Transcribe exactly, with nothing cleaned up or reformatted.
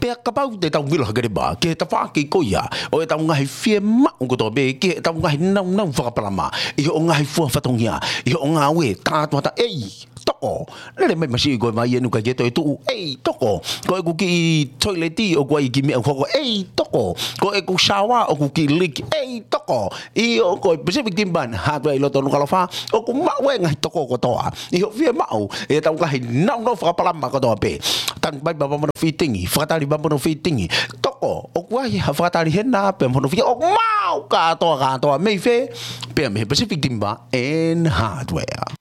pe kapau te tau vilo hagere ba ke ta fa ki ko ya o ta nga hi fie ma ko to be ke ta nga hi nau nau fa palama i o nga hi fu fa tong ya i o nga we ta to ta ei toko le me masi go mai nu ka jeto tu ei toko ko e ku ki toileti o ko i ki me ko ei toko ko e ku shawa o ku ki lik ei toko i o ko Pacific Timban ha to i lo to no fa o ku ma we nga toko ko to i o fie mau e ta nga hi nau nau fa palama ko to be tan bai ba mo fitting fa ta li ba mo fitting toko o ku ai ha fa ta li hena pe mo fi o mau ka to ka to me fe pe me Pacific Timban en hardware